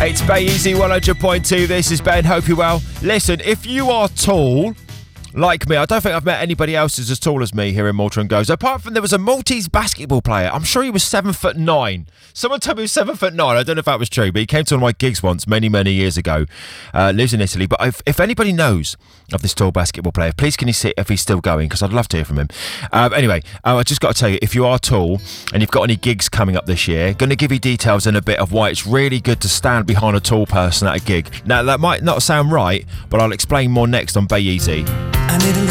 It's Bay Easy 100.2. This is Ben. Hope you're well. Listen, if you are tall, like me, I don't think I've met anybody else who's as tall as me here in Malta and Goes. Apart from there was a Maltese basketball player. I'm sure he was 7'9". Someone told me he was 7'9". I don't know if that was true, but he came to one of my gigs once, many years ago. Lives in Italy. But if anybody knows of this tall basketball player, please can you see if he's still going? Because I'd love to hear from him. Anyway, I just got to tell you, if you are tall and you've got any gigs coming up this year, going to give you details in a bit of why it's really good to stand behind a tall person at a gig. Now, that might not sound right, but I'll explain more next on Bay Easy.